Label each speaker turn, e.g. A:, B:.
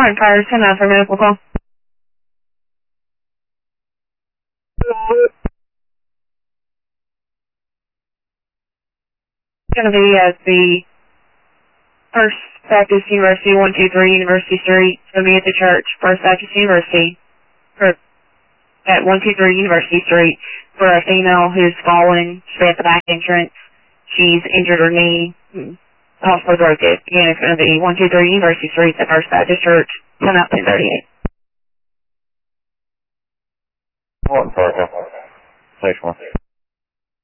A: Fine, fire 10 out for medical call. It's going to be at the First Baptist University, 123 University Street. It's going to be at the church, First Baptist University, at 123 University Street, for a female who's fallen. She's at the back entrance. She's injured her knee. The hospital broke it. Again, it's going to be 123 University Street, the First Baptist Church, 10 out 1038.
B: What, sorry, station 1.